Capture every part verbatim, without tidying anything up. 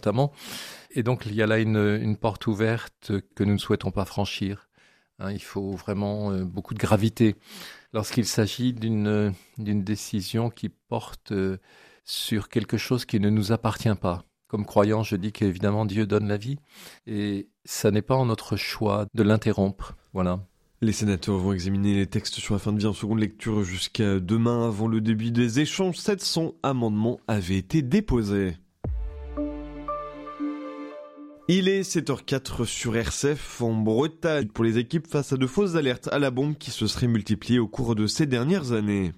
notamment. Et donc, il y a là une, une porte ouverte que nous ne souhaitons pas franchir. Hein, il faut vraiment euh, beaucoup de gravité lorsqu'il s'agit d'une, d'une décision qui porte euh, sur quelque chose qui ne nous appartient pas. Comme croyant, je dis qu'évidemment Dieu donne la vie et ça n'est pas en notre choix de l'interrompre. Voilà. Les sénateurs vont examiner les textes sur la fin de vie en seconde lecture jusqu'à demain. Avant le début des échanges, sept cents amendements avaient été déposés. Il est sept heures quatre sur R C F en Bretagne pour les équipes face à de fausses alertes à la bombe qui se seraient multipliées au cours de ces dernières années.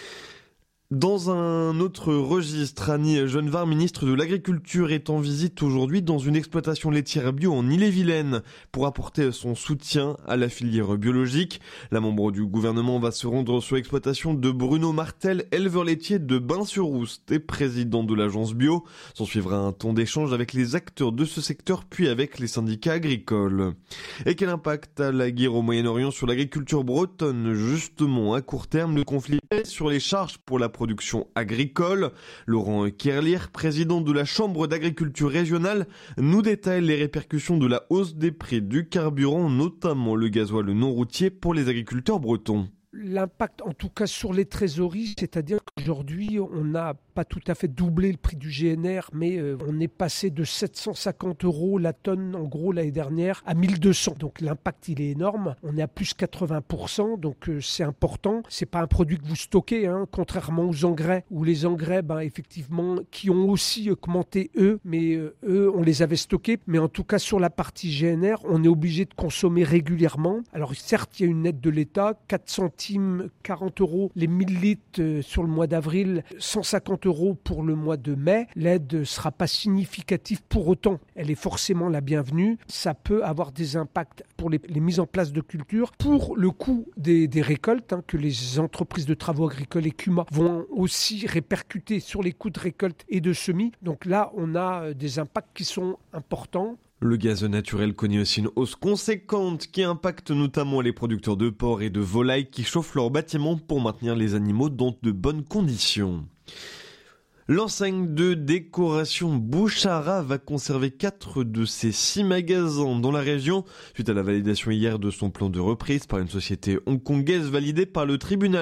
Dans un autre registre, Annie Genevard, ministre de l'Agriculture, est en visite aujourd'hui dans une exploitation laitière bio en Ille-et-Vilaine pour apporter son soutien à la filière biologique. La membre du gouvernement va se rendre sur l'exploitation de Bruno Martel, éleveur laitier de Bain-sur-Oust et président de l'agence bio. S'en suivra un temps d'échange avec les acteurs de ce secteur puis avec les syndicats agricoles. Et quel impact a la guerre au Moyen-Orient sur l'agriculture bretonne? Justement, à court terme, le conflit pèse sur les charges pour la production agricole. Laurent Kerlier, président de la Chambre d'agriculture régionale, nous détaille les répercussions de la hausse des prix du carburant, notamment le gasoil non routier pour les agriculteurs bretons. L'impact en tout cas sur les trésoreries, c'est-à-dire qu'aujourd'hui on n'a pas tout à fait doublé le prix du G N R, mais euh, on est passé de sept cent cinquante euros la tonne en gros l'année dernière à mille deux cents. Donc l'impact il est énorme, on est à plus quatre-vingts pour cent, donc euh, c'est important. C'est pas un produit que vous stockez, hein, contrairement aux engrais, où les engrais ben, effectivement qui ont aussi augmenté eux, mais euh, eux on les avait stockés. Mais en tout cas sur la partie G N R, on est obligé de consommer régulièrement. Alors certes il y a une aide de l'État, quatre centimes quarante euros les mille litres sur le mois d'avril, cent cinquante euros pour le mois de mai. L'aide ne sera pas significative pour autant. Elle est forcément la bienvenue. Ça peut avoir des impacts pour les, les mises en place de culture, pour le coût des, des récoltes, hein, que les entreprises de travaux agricoles et C U M A vont aussi répercuter sur les coûts de récolte et de semis. Donc là, on a des impacts qui sont importants. Le gaz naturel connaît aussi une hausse conséquente qui impacte notamment les producteurs de porc et de volailles qui chauffent leurs bâtiments pour maintenir les animaux dans de bonnes conditions. L'enseigne de décoration Bouchara va conserver quatre de ses six magasins dans la région suite à la validation hier de son plan de reprise par une société hongkongaise validée par le tribunal.